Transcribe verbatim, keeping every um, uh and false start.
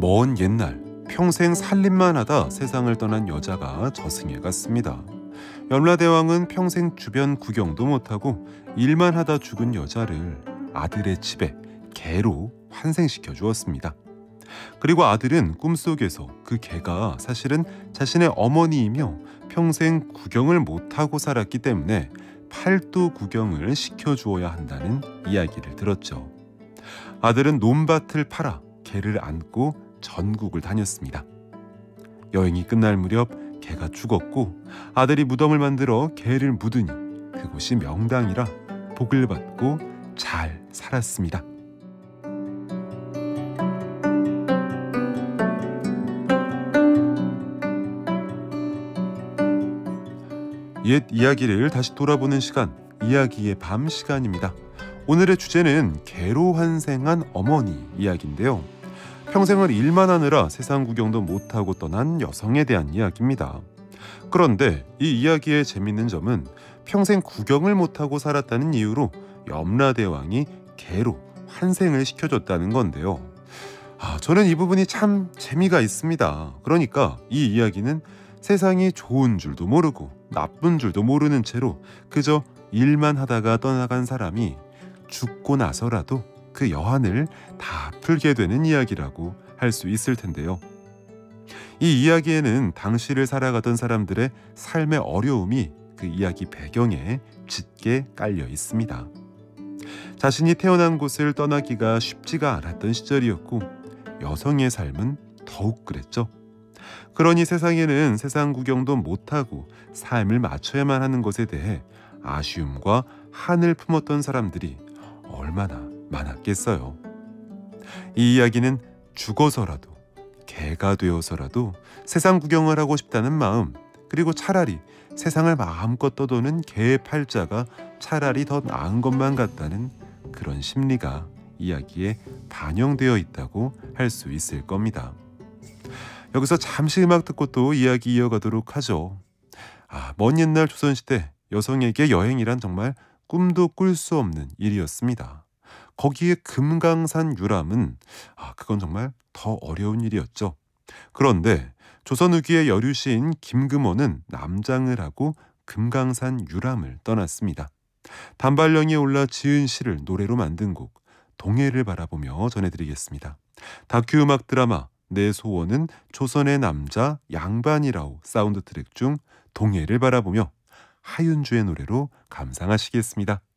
먼 옛날 평생 살림만 하다 세상을 떠난 여자가 저승에 갔습니다. 염라대왕은 평생 주변 구경도 못하고 일만 하다 죽은 여자를 아들의 집에 개로 환생시켜 주었습니다. 그리고 아들은 꿈속에서 그 개가 사실은 자신의 어머니이며 평생 구경을 못하고 살았기 때문에 팔도 구경을 시켜주어야 한다는 이야기를 들었죠. 아들은 논밭을 팔아 개를 안고 전국을 다녔습니다. 여행이 끝날 무렵 개가 죽었고 아들이 무덤을 만들어 개를 묻으니 그곳이 명당이라 복을 받고 잘 살았습니다. 옛 이야기를 다시 돌아보는 시간, 이야기의 밤 시간입니다. 오늘의 주제는 개로 환생한 어머니 이야기인데요. 평생을 일만 하느라 세상 구경도 못하고 떠난 여성에 대한 이야기입니다. 그런데 이 이야기의 재밌는 점은 평생 구경을 못하고 살았다는 이유로 염라대왕이 개로 환생을 시켜줬다는 건데요. 아, 저는 이 부분이 참 재미가 있습니다. 그러니까 이 이야기는 세상이 좋은 줄도 모르고 나쁜 줄도 모르는 채로 그저 일만 하다가 떠나간 사람이 죽고 나서라도 그 여한을 다 풀게 되는 이야기라고 할 수 있을 텐데요. 이 이야기에는 당시를 살아가던 사람들의 삶의 어려움이 그 이야기 배경에 짙게 깔려 있습니다. 자신이 태어난 곳을 떠나기가 쉽지가 않았던 시절이었고 여성의 삶은 더욱 그랬죠. 그러니 세상에는 세상 구경도 못하고 삶을 맞춰야만 하는 것에 대해 아쉬움과 한을 품었던 사람들이 얼마나 많았겠어요. 이 이야기는 죽어서라도 개가 되어서라도 세상 구경을 하고 싶다는 마음, 그리고 차라리 세상을 마음껏 떠도는 개의 팔자가 차라리 더 나은 것만 같다는 그런 심리가 이야기에 반영되어 있다고 할 수 있을 겁니다. 여기서 잠시 음악 듣고 또 이야기 이어가도록 하죠. 아, 먼 옛날 조선시대 여성에게 여행이란 정말 꿈도 꿀 수 없는 일이었습니다. 거기에 금강산 유람은 아, 그건 정말 더 어려운 일이었죠. 그런데 조선 후기의 여류시인 김금호는 남장을 하고 금강산 유람을 떠났습니다. 단발령에 올라 지은 시를 노래로 만든 곡 동해를 바라보며 전해드리겠습니다. 다큐 음악 드라마 내 소원은 조선의 남자 양반이라오 사운드 트랙 중 동해를 바라보며 하윤주의 노래로 감상하시겠습니다.